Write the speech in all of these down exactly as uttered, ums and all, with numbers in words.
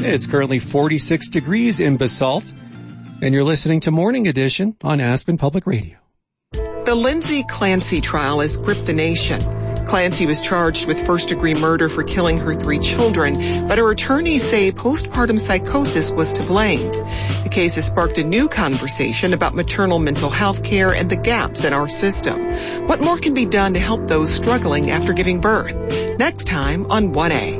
It's currently forty-six degrees in Basalt, and you're listening to Morning Edition on Aspen Public Radio. The Lindsay Clancy trial has gripped the nation. Clancy was charged with first-degree murder for killing her three children, but her attorneys say postpartum psychosis was to blame. The case has sparked a new conversation about maternal mental health care and the gaps in our system. What more can be done to help those struggling after giving birth? Next time on one A.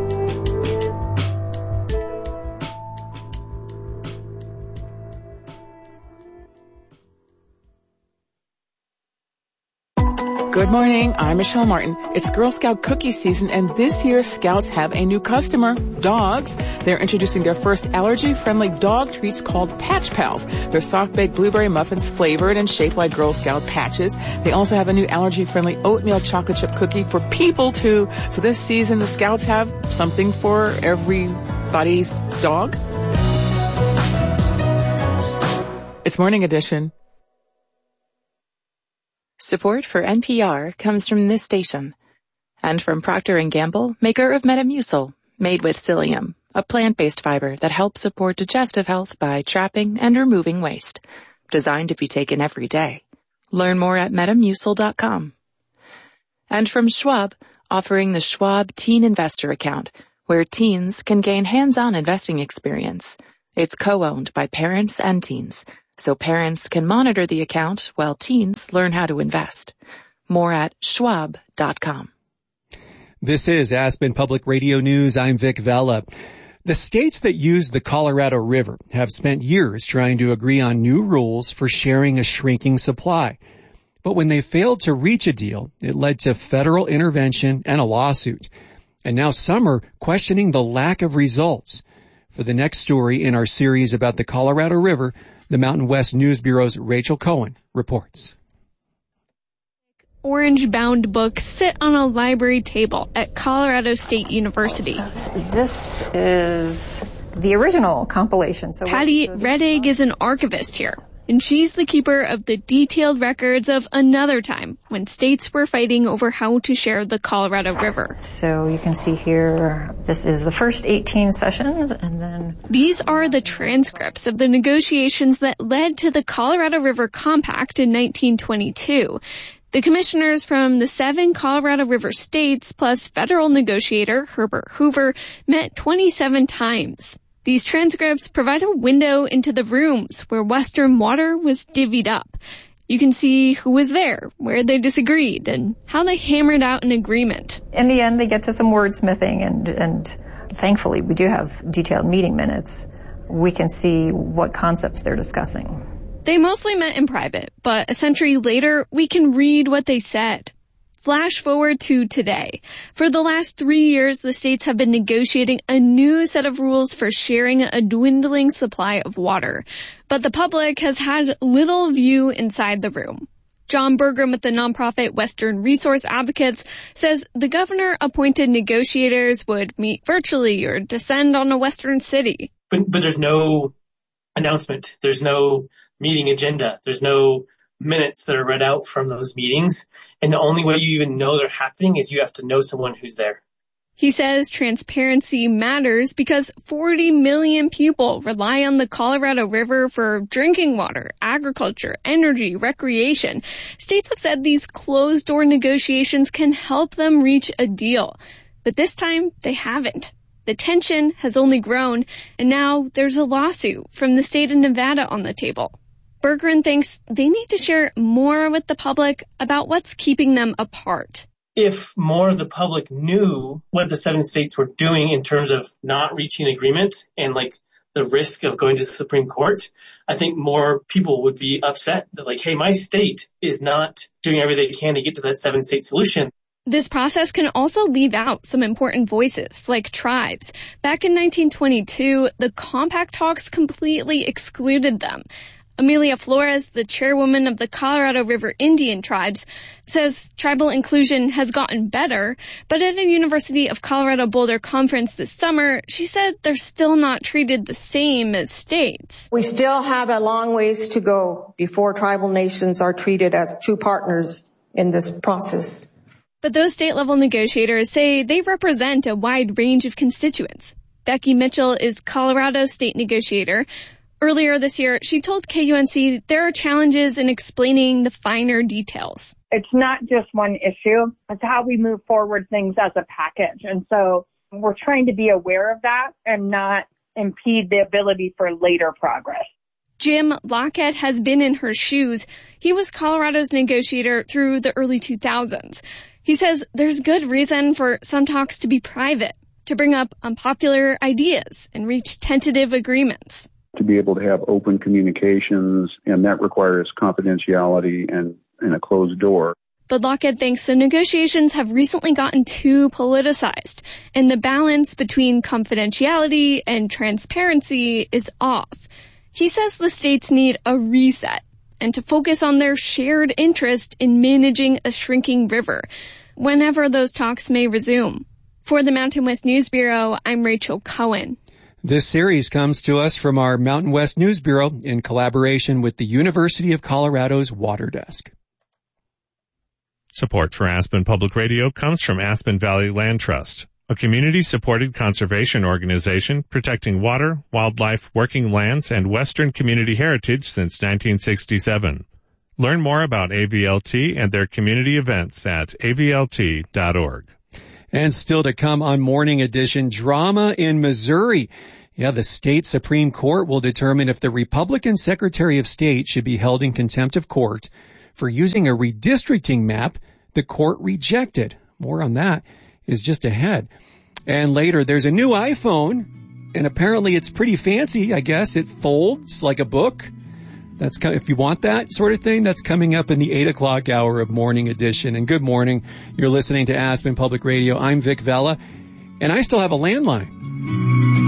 Good morning, I'm Michelle Martin. It's Girl Scout cookie season, and this year Scouts have a new customer, dogs. They're introducing their first allergy-friendly dog treats called Patch Pals. They're soft-baked blueberry muffins flavored and shaped like Girl Scout patches. They also have a new allergy-friendly oatmeal chocolate chip cookie for people, too. So this season, the Scouts have something for everybody's dog. It's Morning Edition. Support for N P R comes from this station and from Procter and Gamble, maker of Metamucil, made with psyllium, a plant-based fiber that helps support digestive health by trapping and removing waste. Designed to be taken every day. Learn more at metamucil dot com. And from Schwab, offering the Schwab Teen Investor Account, where teens can gain hands-on investing experience. It's co-owned by parents and teens, so parents can monitor the account while teens learn how to invest. More at schwab dot com. This is Aspen Public Radio News. I'm Vic Vella. The states that use the Colorado River have spent years trying to agree on new rules for sharing a shrinking supply. But when they failed to reach a deal, it led to federal intervention and a lawsuit. And now some are questioning the lack of results. For the next story in our series about the Colorado River, the Mountain West News Bureau's Rachel Cohen reports. Orange-bound books sit on a library table at Colorado State University. This is the original compilation. So Patty Reddig is an archivist here, and she's the keeper of the detailed records of another time when states were fighting over how to share the Colorado River. So you can see here, this is the first eighteen sessions, and then... These are the transcripts of the negotiations that led to the Colorado River Compact in nineteen twenty-two. The commissioners from the seven Colorado River states plus federal negotiator Herbert Hoover met twenty-seven times. These transcripts provide a window into the rooms where Western water was divvied up. You can see who was there, where they disagreed, and how they hammered out an agreement. In the end, they get to some wordsmithing, and, and thankfully, we do have detailed meeting minutes. We can see what concepts they're discussing. They mostly met in private, but a century later, we can read what they said. Flash forward to today. For the last three years, the states have been negotiating a new set of rules for sharing a dwindling supply of water. But the public has had little view inside the room. John Bergrum with the nonprofit Western Resource Advocates says the governor-appointed negotiators would meet virtually or descend on a Western city. But, but there's no announcement. There's no meeting agenda. There's no minutes that are read out from those meetings. And the only way you even know they're happening is you have to know someone who's there. He says transparency matters because forty million people rely on the Colorado River for drinking water, agriculture, energy, recreation. States have said these closed-door negotiations can help them reach a deal. But this time, they haven't. The tension has only grown, and now there's a lawsuit from the state of Nevada on the table. Berggren thinks they need to share more with the public about what's keeping them apart. If more of the public knew what the seven states were doing in terms of not reaching agreement and like the risk of going to the Supreme Court, I think more people would be upset that like, hey, my state is not doing everything they can to get to that seven state solution. This process can also leave out some important voices, like tribes. Back in nineteen twenty-two, the compact talks completely excluded them. Amelia Flores, the chairwoman of the Colorado River Indian Tribes, says tribal inclusion has gotten better, but at a University of Colorado Boulder conference this summer, she said they're still not treated the same as states. We still have a long ways to go before tribal nations are treated as true partners in this process. But those state-level negotiators say they represent a wide range of constituents. Becky Mitchell is Colorado state negotiator. Earlier this year, she told K U N C there are challenges in explaining the finer details. It's not just one issue. It's how we move forward things as a package. And so we're trying to be aware of that and not impede the ability for later progress. Jim Lockett has been in her shoes. He was Colorado's negotiator through the early two thousands. He says there's good reason for some talks to be private, to bring up unpopular ideas and reach tentative agreements. To be able to have open communications, and that requires confidentiality and, and a closed door. But Lockett thinks the negotiations have recently gotten too politicized, and the balance between confidentiality and transparency is off. He says the states need a reset and to focus on their shared interest in managing a shrinking river, whenever those talks may resume. For the Mountain West News Bureau, I'm Rachel Cohen. This series comes to us from our Mountain West News Bureau in collaboration with the University of Colorado's Water Desk. Support for Aspen Public Radio comes from Aspen Valley Land Trust, a community-supported conservation organization protecting water, wildlife, working lands, and Western community heritage since nineteen sixty-seven. Learn more about A V L T and their community events at A V L T dot org. And still to come on Morning Edition, drama in Missouri. Yeah, the state Supreme Court will determine if the Republican Secretary of State should be held in contempt of court for using a redistricting map the court rejected. More on that is just ahead. And later, there's a new iPhone, and apparently it's pretty fancy, I guess. It folds like a book. That's if you want that sort of thing, that's coming up in the eight o'clock hour of Morning Edition. And good morning. You're listening to Aspen Public Radio. I'm Vic Vela, and I still have a landline.